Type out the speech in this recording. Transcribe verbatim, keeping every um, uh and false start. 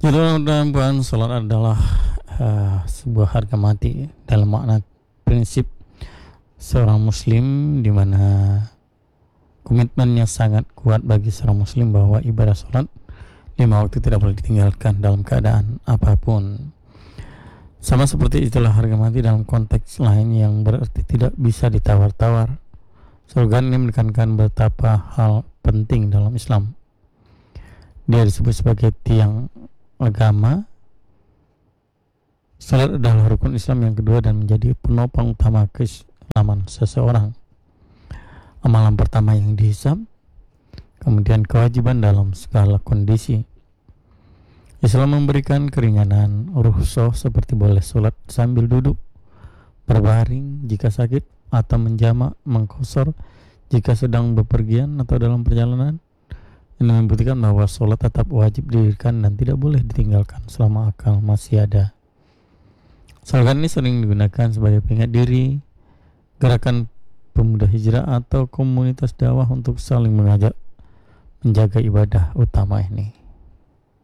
Jadi mudah-mudahan sholat adalah uh, sebuah harga mati dalam makna prinsip seorang muslim, di mana komitmennya sangat kuat bagi seorang muslim bahwa ibadah sholat lima waktu tidak boleh ditinggalkan dalam keadaan apapun. Sama seperti itulah harga mati dalam konteks lain yang berarti tidak bisa ditawar-tawar. Slogan ini menekankan betapa hal penting dalam Islam. Dia disebut sebagai tiang agama. Salat adalah rukun Islam yang kedua dan menjadi penopang utama keislaman seseorang. Amalan pertama yang dihisab, kemudian kewajiban dalam segala kondisi. Islam memberikan keringanan rukhsah seperti boleh sholat sambil duduk, berbaring jika sakit, atau menjamak, mengqashar jika sedang bepergian atau dalam perjalanan. Ini membuktikan bahwa sholat tetap wajib didirikan dan tidak boleh ditinggalkan selama akal masih ada. Slogan ini sering digunakan sebagai pengingat diri, gerakan pemuda hijrah, atau komunitas dakwah untuk saling mengajak menjaga ibadah utama ini.